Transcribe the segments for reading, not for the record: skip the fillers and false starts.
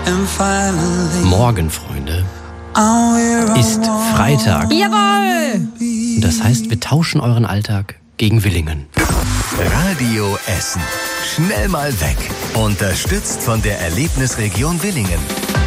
Morgen, Freunde, ist Freitag. Jawohl! Und das heißt, wir tauschen euren Alltag gegen Willingen. Radio Essen. Schnell mal weg. Unterstützt von der Erlebnisregion Willingen.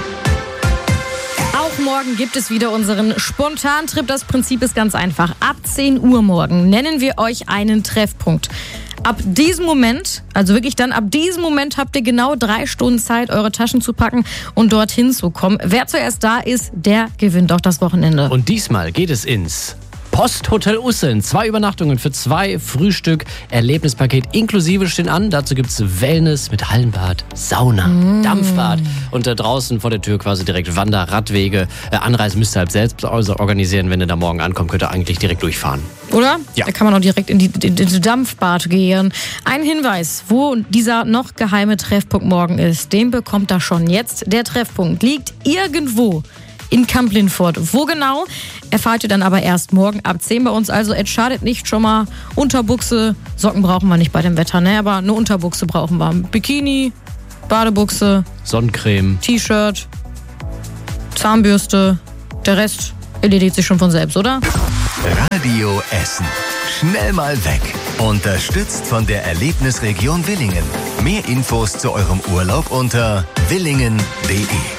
Auch morgen gibt es wieder unseren Spontantrip. Das Prinzip ist ganz einfach. Ab 10 Uhr morgen nennen wir euch einen Treffpunkt. Ab diesem Moment, also wirklich dann ab diesem Moment habt ihr genau 3 Stunden Zeit, eure Taschen zu packen und dorthin zu kommen. Wer zuerst da ist, der gewinnt auch das Wochenende. Und diesmal geht es ins Posthotel Ussen. 2 Übernachtungen für 2, Frühstück, Erlebnispaket inklusive stehen an. Dazu gibt's Wellness mit Hallenbad, Sauna, Dampfbad und da draußen vor der Tür quasi direkt Wanderradwege. Anreise müsst ihr halt selbst organisieren. Wenn ihr da morgen ankommt, könnt ihr eigentlich direkt durchfahren. Oder? Ja. Da kann man auch direkt in die Dampfbad gehen. Ein Hinweis, wo dieser noch geheime Treffpunkt morgen ist, den bekommt ihr schon jetzt. Der Treffpunkt liegt irgendwo in Kamp-Lintfort. Wo genau, erfahrt ihr dann aber erst morgen ab 10 bei uns. Also es schadet nicht, schon mal Unterbuchse. Socken brauchen wir nicht bei dem Wetter, ne? Aber eine Unterbuchse brauchen wir. Bikini, Badebuchse, Sonnencreme, T-Shirt, Zahnbürste. Der Rest erledigt sich schon von selbst, oder? Radio Essen. Schnell mal weg. Unterstützt von der Erlebnisregion Willingen. Mehr Infos zu eurem Urlaub unter willingen.de.